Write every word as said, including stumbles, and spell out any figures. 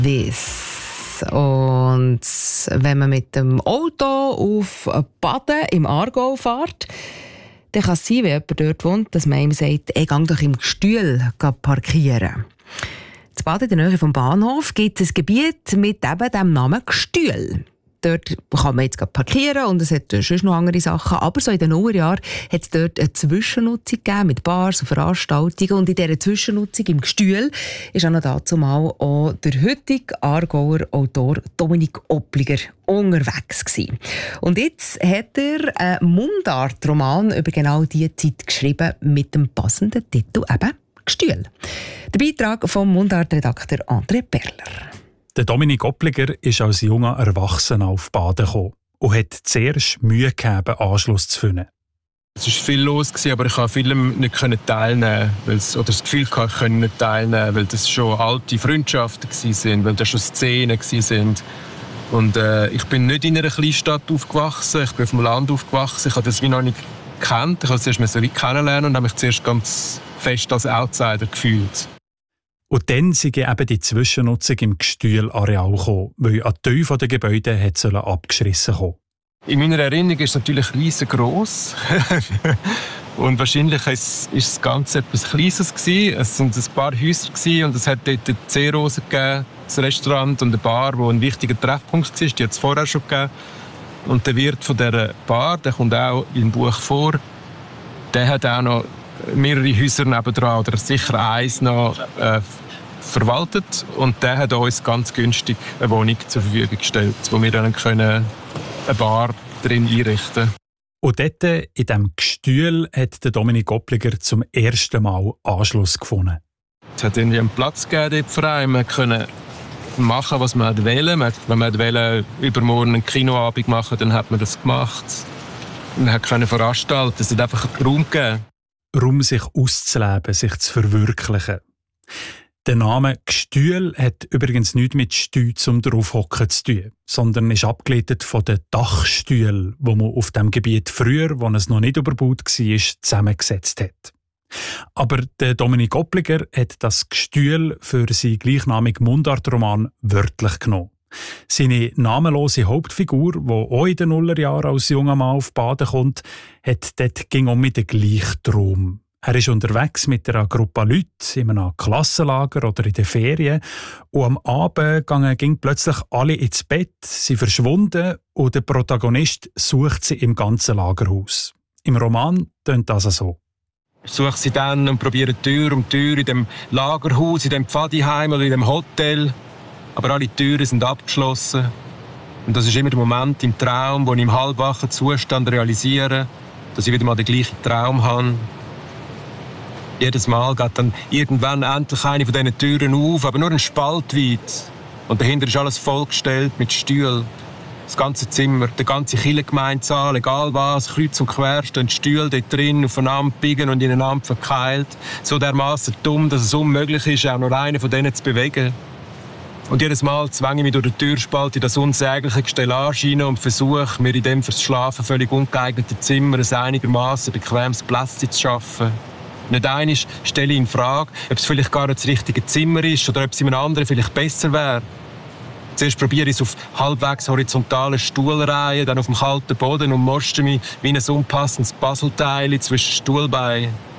Wiss. Und wenn man mit dem Auto auf Baden im Aargau fährt, dann kann es sein, wenn jemand dort wohnt, dass man ihm sagt, ey, geh doch im Gestühl parkieren. In Baden, in der Nähe vom Bahnhof, gibt es ein Gebiet mit eben dem Namen Gestühl. Dort kann man jetzt parkieren und es hat sonst noch andere Sachen. Aber so in den Nullerjahren hat es dort eine Zwischennutzung gegeben mit Bars und Veranstaltungen. Und in dieser Zwischennutzung im Gestühl war auch noch dazu mal auch der heutige Aargauer Autor Dominik Oppliger unterwegs gewesen. Und jetzt hat er einen Mundart-Roman über genau diese Zeit geschrieben mit dem passenden Titel eben Gestühl. Der Beitrag vom Mundart-Redakteur André Perler. Der Dominik Oppliger ist als junger Erwachsener auf Baden gekommen und hat zuerst Mühe gehabt, Anschluss zu finden. Es war viel los, aber ich konnte vielem nicht teilnehmen, weil es, oder das Gefühl hatte, ich konnte nicht teilnehmen, weil das schon alte Freundschaften waren, weil das schon Szenen waren. Und äh, ich bin nicht in einer Kleinstadt aufgewachsen, ich bin auf dem Land aufgewachsen, ich habe das wie noch nicht gekannt. Ich musste es zuerst kennenlernen und habe mich zuerst ganz fest als Outsider gefühlt. Und dann sei eben die Zwischennutzung im Gestühlareal gekommen, weil an die Tiefe der Gebäude hat abgeschrissen kommen. In meiner Erinnerung ist es natürlich riesengroß. Und wahrscheinlich war das Ganze etwas Kleines. Es waren ein paar Häuser und es hat dort eine Seerose gegeben, ein Restaurant und eine Bar, die ein wichtiger Treffpunkt war. Die hat es vorher schon gegeben. Und der Wirt von dieser Bar, der kommt auch im Buch vor, der hat auch noch mehrere Häuser nebendran, oder sicher eins noch äh, verwaltet. Und der hat uns ganz günstig eine Wohnung zur Verfügung gestellt, wo wir dann können eine Bar drin einrichten können. Und dort, in diesem Gestühl, hat der Dominik Oppliger zum ersten Mal Anschluss gefunden. Es hat irgendwie einen Platz gegeben im Verein. Man konnte machen, was man wollte. Wenn man wollte, übermorgen einen Kinoabend machen, dann hat man das gemacht. Man konnte veranstalten. Es hat einfach einen Raum gegeben. Raum, sich auszuleben, sich zu verwirklichen. Der Name Gestühl hat übrigens nichts mit Stühl zum Draufhocken zu tun, sondern ist abgeleitet von den Dachstühlen, die man auf dem Gebiet früher, wo es noch nicht überbaut war, zusammengesetzt hat. Aber der Dominik Oppliger hat das Gestühl für seinen gleichnamigen Mundartroman wörtlich genommen. Seine namenlose Hauptfigur, die auch in den Nullerjahren als junger Mann auf Baden kommt, hat dort ging um mit dem gleichen Traum. Er ist unterwegs mit einer Gruppe Leute in einem Klassenlager oder in den Ferien und am Abend gingen, gingen plötzlich alle ins Bett, sie verschwunden und der Protagonist sucht sie im ganzen Lagerhaus. Im Roman tönt das so. Ich suche sie dann und probiere Tür um Tür in dem Lagerhaus, in dem Pfadiheim oder in dem Hotel. Aber alle Türen sind abgeschlossen. Und das ist immer der Moment im Traum, wo ich im halbwachen Zustand realisiere, dass ich wieder mal den gleichen Traum habe. Jedes Mal geht dann irgendwann endlich eine von diesen Türen auf, aber nur ein Spalt weit. Und dahinter ist alles vollgestellt mit Stühlen. Das ganze Zimmer, der ganze Kirchengemeindesaal, egal was, kreuz und quer stehen Stühle dort drin, aufeinander biegen und ineinander verkeilt. So dermaßen dumm, dass es unmöglich ist, auch nur einen von denen zu bewegen. Und jedes Mal zwänge ich mich durch die Türspalte in das unsägliche Gestellage hinein und versuche, mir in dem fürs Schlafen völlig ungeeigneten Zimmer ein einigermaßen bequemes Plätzchen zu schaffen. Nicht einmal stelle ich in Frage, ob es vielleicht gar nicht das richtige Zimmer ist oder ob es in einem anderen vielleicht besser wäre. Zuerst probiere ich es auf halbwegs horizontalen Stuhlreihen, dann auf dem kalten Boden und morsche mich wie ein unpassendes Puzzleteil zwischen Stuhlbeinen.